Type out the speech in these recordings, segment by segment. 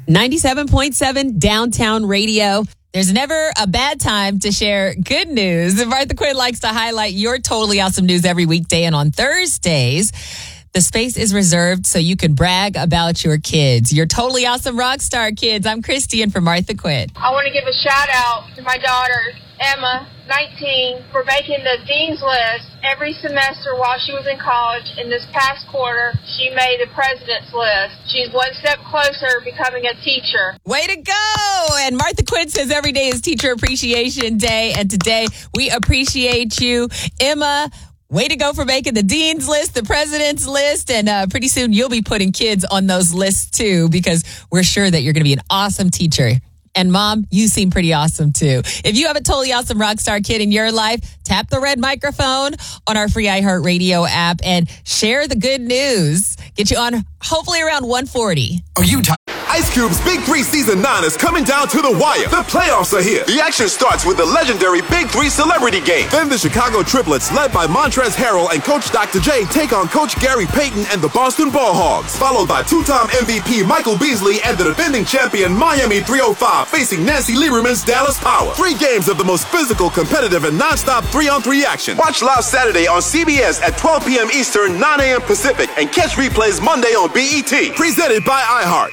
97.7 Downtown Radio. There's never a bad time to share good news. Martha Quinn likes to highlight your totally awesome news every weekday. And on Thursdays, the space is reserved so you can brag about your kids, your totally awesome rock star kids. I'm Christy for Martha Quinn. I want to give a shout out to my daughter, Emma, 19, for making the Dean's List every semester while she was in college. In this past quarter, she made the President's List. She's one step closer becoming a teacher. Way to go! And Martha Quinn says every day is Teacher Appreciation Day. And today, we appreciate you. Emma, way to go for making the Dean's List, the President's List. And pretty soon, you'll be putting kids on those lists, too, because we're sure that you're going to be an awesome teacher. And Mom, you seem pretty awesome too. If you have a totally awesome rock star kid in your life, tap the red microphone on our free iHeartRadio app and share the good news. Get you on hopefully around 140. Are you Ice Cube's Big 3 Season 9 is coming down to the wire. The playoffs are here. The action starts with the legendary Big 3 Celebrity Game. Then the Chicago Triplets, led by Montrezl Harrell and Coach Dr. J, take on Coach Gary Payton and the Boston Ball Hogs. Followed by two-time MVP Michael Beasley and the defending champion Miami 305 facing Nancy Lieberman's Dallas Power. 3 games of the most physical, competitive, and non-stop 3-on-3 action. Watch live Saturday on CBS at 12 p.m. Eastern, 9 a.m. Pacific, and catch replays Monday on BET. Presented by iHeart.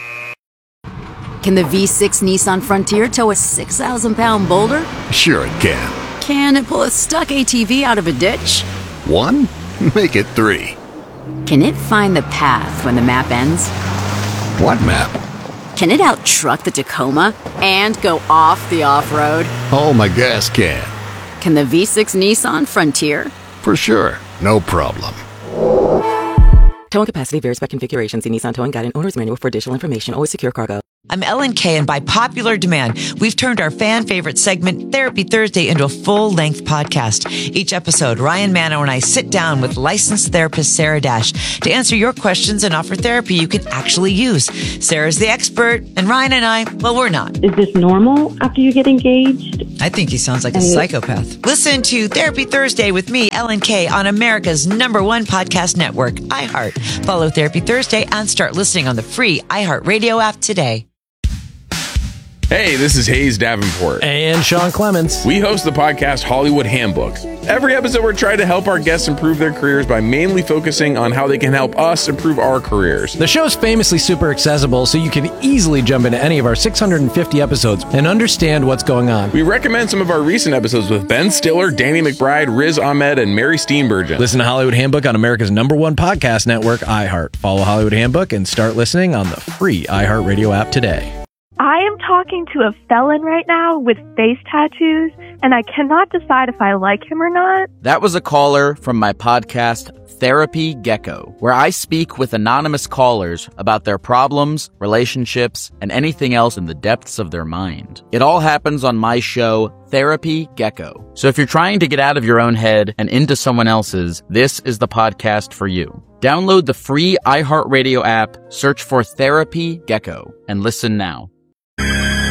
Can the V6 Nissan Frontier tow a 6,000-pound boulder? Sure it can. Can it pull a stuck ATV out of a ditch? 1? Make it 3. Can it find the path when the map ends? What map? Can it out-truck the Tacoma and go off the off-road? Oh, my gas can. Can the V6 Nissan Frontier? For sure. No problem. Towing capacity varies by configuration. See Nissan Towing Guide and Owner's Manual for additional information. Always secure cargo. I'm Ellen Kay, and by popular demand, we've turned our fan favorite segment, Therapy Thursday, into a full-length podcast. Each episode, Ryan Mano and I sit down with licensed therapist Sarah Dash to answer your questions and offer therapy you can actually use. Sarah's the expert, and Ryan and I, well, we're not. Is this normal after you get engaged? I think he sounds like a psychopath. Listen to Therapy Thursday with me, Ellen Kay, on America's #1 podcast network, iHeart. Follow Therapy Thursday and start listening on the free iHeartRadio app today. Hey, this is Hayes Davenport. And Sean Clements. We host the podcast Hollywood Handbook. Every episode, we're trying to help our guests improve their careers by mainly focusing on how they can help us improve our careers. The show's famously super accessible, so you can easily jump into any of our 650 episodes and understand what's going on. We recommend some of our recent episodes with Ben Stiller, Danny McBride, Riz Ahmed, and Mary Steenburgen. Listen to Hollywood Handbook on America's #1 podcast network, iHeart. Follow Hollywood Handbook and start listening on the free iHeartRadio app today. I am talking to a felon right now with face tattoos, and I cannot decide if I like him or not. That was a caller from my podcast, Therapy Gecko, where I speak with anonymous callers about their problems, relationships, and anything else in the depths of their mind. It all happens on my show, Therapy Gecko. So if you're trying to get out of your own head and into someone else's, this is the podcast for you. Download the free iHeartRadio app, search for Therapy Gecko, and listen now.